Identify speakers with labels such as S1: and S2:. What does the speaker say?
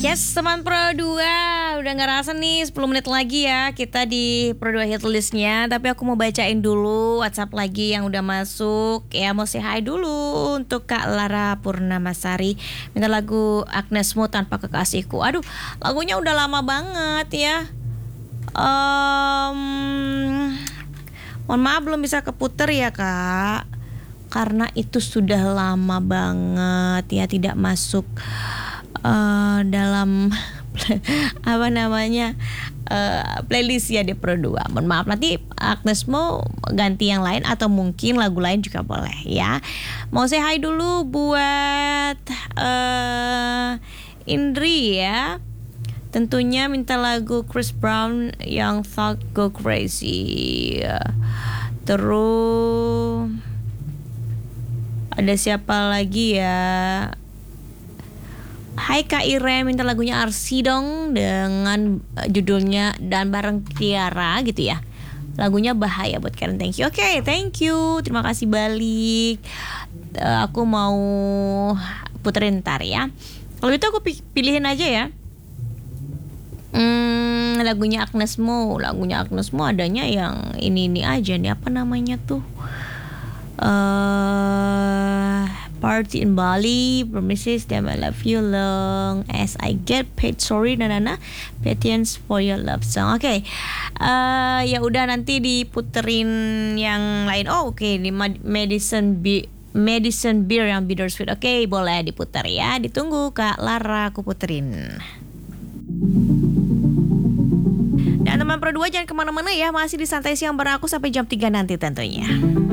S1: Yes, teman Pro 2, udah gak rasa nih 10 menit lagi ya kita di Pro 2 hit listnya. Tapi aku mau bacain dulu WhatsApp lagi yang udah masuk. Ya mau say hi dulu untuk Kak Lara Purnamasari. Minta lagu Agnesmo Tanpa Kekasihku. Aduh, lagunya udah lama banget ya. Mohon maaf belum bisa keputer ya Kak, karena itu sudah lama banget ya tidak masuk dalam apa namanya playlist ya di Pro 2. Mohon maaf, nanti Agnes mau ganti yang lain atau mungkin lagu lain juga boleh ya. Mau say hi dulu buat Indri ya. Tentunya minta lagu Chris Brown yang Thought Go Crazy. Terus ada siapa lagi ya? Hai Kak Ire, minta lagunya Arsi dong dengan judulnya Dan Bareng Tiara gitu ya. Lagunya Bahaya buat Karen, thank you. Oke, thank you, terima kasih balik. Aku mau puterin ntar ya. Kalau itu aku pilihin aja ya. Lagunya Agnesmo adanya yang ini aja nih, apa namanya tuh? Party in Bali, Promises, Damn I Love You, Long As I Get Paid, Sorry, Nana, Patience for Your Love Song. Oke, ya udah nanti diputerin yang lain. Oh oke, di Medicine Beer yang Bittersweet. Oke, boleh diputer ya. Ditunggu Kak Lara, aku puterin. Dan teman Pro 2 jangan kemana-mana ya, masih di Santai Siang bareng aku sampai jam 3 nanti tentunya.